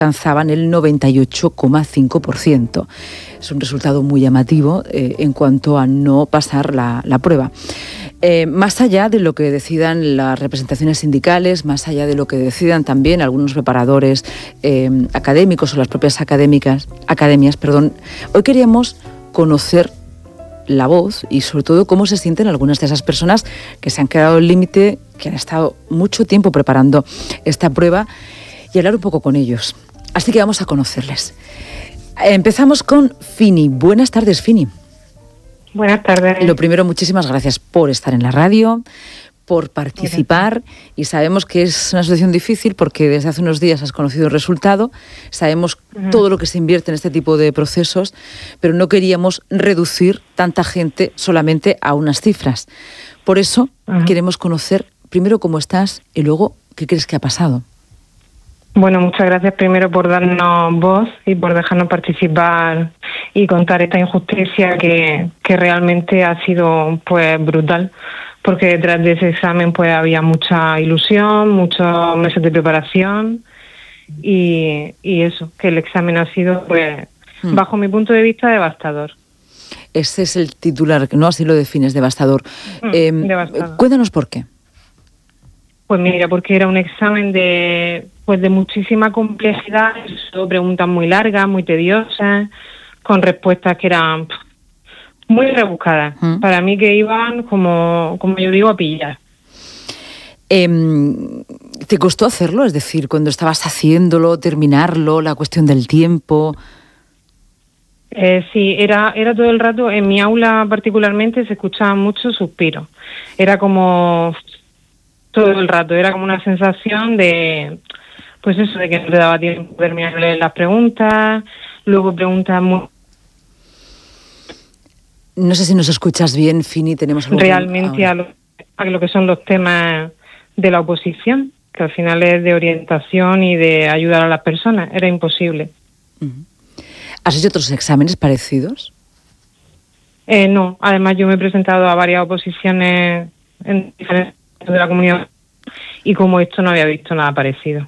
alcanzaban el 98,5%. Es un resultado muy llamativo en cuanto a no pasar la prueba. Más allá de lo que decidan las representaciones sindicales, más allá de lo que decidan también algunos preparadores académicos o las propias academias, hoy queríamos conocer la voz y sobre todo cómo se sienten algunas de esas personas que se han quedado al límite, que han estado mucho tiempo preparando esta prueba y hablar un poco con ellos. Así que vamos a conocerles. Empezamos con Fini. Buenas tardes, Fini. Buenas tardes. Lo primero, muchísimas gracias por estar en la radio, por participar. Y sabemos que es una situación difícil porque desde hace unos días has conocido el resultado. Sabemos todo lo que se invierte en este tipo de procesos, pero no queríamos reducir tanta gente solamente a unas cifras. Por eso queremos conocer primero cómo estás y luego qué crees que ha pasado. Bueno, muchas gracias primero por darnos voz y por dejarnos participar y contar esta injusticia que realmente ha sido pues brutal, porque detrás de ese examen pues había mucha ilusión, muchos meses de preparación y eso, que el examen ha sido pues bajo mi punto de vista devastador. Ese es el titular, ¿no? Así lo defines, devastador. Devastador. Cuéntanos por qué. Pues mira, porque era un examen de muchísima complejidad, preguntas muy largas, muy tediosas, con respuestas que eran muy rebuscadas. Para mí que iban, como yo digo, a pillar. ¿Te costó hacerlo? Es decir, cuando estabas haciéndolo, terminarlo, la cuestión del tiempo. Sí, era todo el rato, en mi aula particularmente se escuchaban muchos suspiros. Era como todo el rato, era como una sensación de, pues eso, de que no te daba tiempo de terminar de leer las preguntas, luego preguntas muy... No sé si nos escuchas bien, Fini, tenemos algo realmente a lo que son los temas de la oposición, que al final es de orientación y de ayudar a las personas, era imposible. ¿Has hecho otros exámenes parecidos? No, además yo me he presentado a varias oposiciones en diferentes de la comunidad y como esto no había visto nada parecido.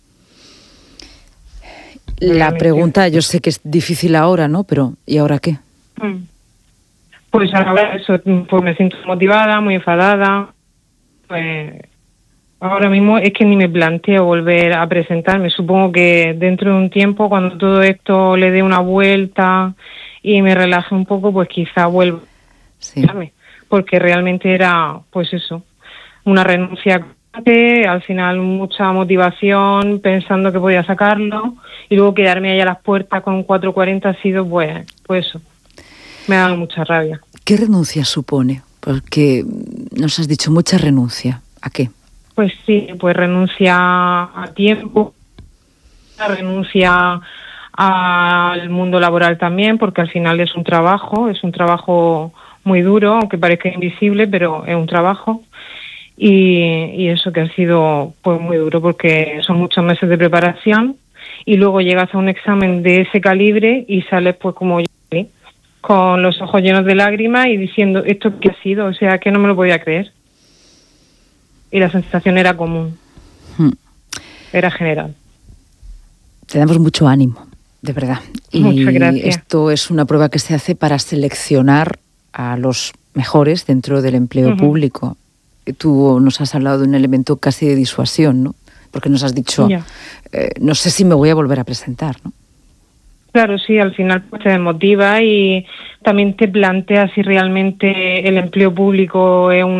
La pregunta, yo sé que es difícil ahora, ¿no? Pero ¿y ahora qué? Pues ahora eso, pues me siento motivada, muy enfadada. Pues ahora mismo es que ni me planteo volver a presentarme. Supongo que dentro de un tiempo, cuando todo esto le dé una vuelta y me relaje un poco, pues quizá vuelva. Sí. Porque realmente era, pues eso, una renuncia, al final mucha motivación pensando que podía sacarlo y luego quedarme ahí a las puertas con 4:40 ha sido pues eso, me ha dado mucha rabia. ¿Qué renuncia supone? Porque nos has dicho mucha renuncia. ¿A qué? Pues sí, pues renuncia a tiempo, renuncia al mundo laboral también, porque al final es un trabajo muy duro, aunque parezca invisible, pero es un trabajo. Y eso que ha sido pues muy duro porque son muchos meses de preparación y luego llegas a un examen de ese calibre y sales pues como yo, con los ojos llenos de lágrimas y diciendo ¿esto qué ha sido? O sea, que no me lo podía creer. Y la sensación era común. Era general. Te damos mucho ánimo, de verdad. Muchas gracias. Esto es una prueba que se hace para seleccionar a los mejores dentro del empleo público. Tú nos has hablado de un elemento casi de disuasión, ¿no? Porque nos has dicho, no sé si me voy a volver a presentar, ¿no? Claro, sí, al final pues te desmotiva y también te planteas si realmente el empleo público es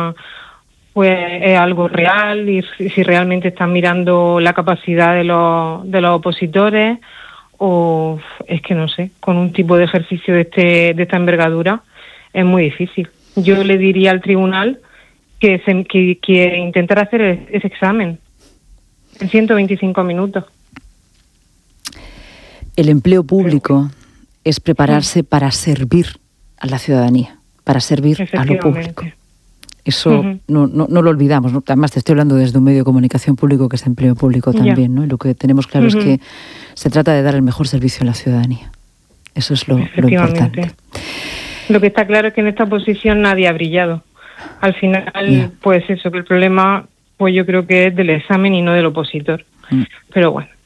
es algo real y si realmente están mirando la capacidad de los opositores o es que no sé, con un tipo de ejercicio de esta envergadura es muy difícil. Yo le diría al tribunal que intentar hacer ese examen en 125 minutos. El empleo público es prepararse para servir a la ciudadanía, para servir a lo público. Eso no lo olvidamos, ¿no? Además te estoy hablando desde un medio de comunicación público que es empleo público también, ¿no? Y lo que tenemos claro es que se trata de dar el mejor servicio a la ciudadanía. Eso es lo importante. Lo que está claro es que en esta posición nadie ha brillado. Al final, pues eso, que el problema, pues yo creo que es del examen y no del opositor. Pero bueno.